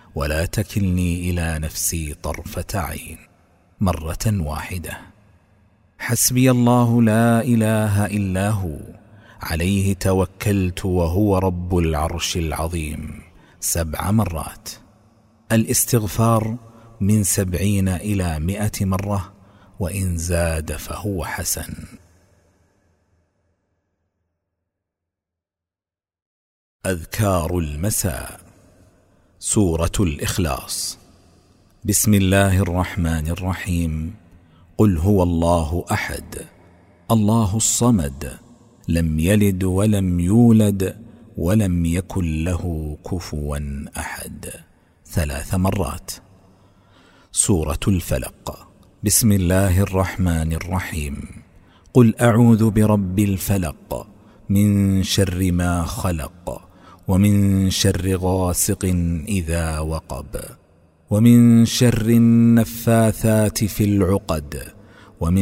ولا تكلني إلى نفسي طرفة عين، مرة واحدة. حسبي الله لا إله إلا هو، عليه توكلت وهو رب العرش العظيم، 7 مرات. الاستغفار من 70 إلى 100 مرة، وإن زاد فهو حسن. أذكار المساء. سورة الإخلاص. بسم الله الرحمن الرحيم. قل هو الله أحد، الله الصمد، لم يلد ولم يولد ولم يكن له كفوا أحد، 3 مرات. سورة الفلق. بسم الله الرحمن الرحيم. قل أعوذ برب الفلق، من شر ما خلق، ومن شر غاسق إذا وقب، ومن شر النفاثات في العقد،